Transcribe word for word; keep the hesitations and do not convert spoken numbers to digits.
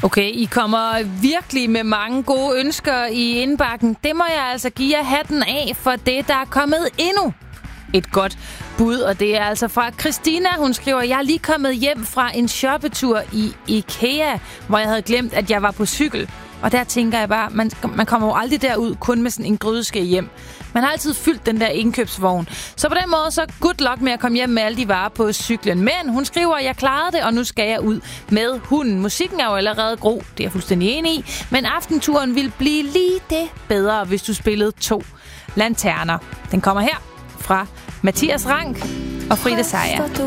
Okay, I kommer virkelig med mange gode ønsker i indbakken. Det må jeg altså give jer hatten af for det, der er kommet endnu et godt bud. Og det er altså fra Christina. Hun skriver, jeg er lige kommet hjem fra en shoppetur i IKEA, hvor jeg havde glemt, at jeg var på cykel. Og der tænker jeg bare, man, man kommer jo aldrig derud kun med sådan en grydeske hjem. Man har altid fyldt den der indkøbsvogn. Så på den måde, så good luck med at komme hjem med alle de varer på cyklen. Men hun skriver, at jeg klarede det, og nu skal jeg ud med hunden. Musikken er jo allerede god, det er jeg fuldstændig enig i. Men aftenturen vil blive lige det bedre, hvis du spillede to lanterner. Den kommer her fra Mathias Rank og Frida Sejer.